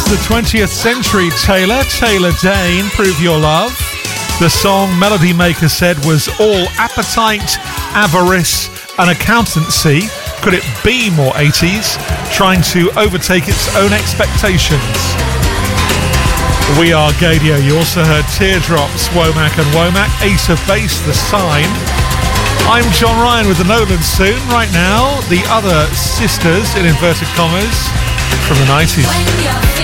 The 20th Century Taylor Dane, Prove Your Love. The song Melody Maker said was all appetite, avarice and accountancy. Could it be more 80s? Trying to overtake its own expectations. We Are Gadio. You also heard Teardrops, Womack and Womack. Ace of Base, The Sign. I'm John Ryan with the Nolan Soon. Right now, the other sisters, in inverted commas, from the 90s.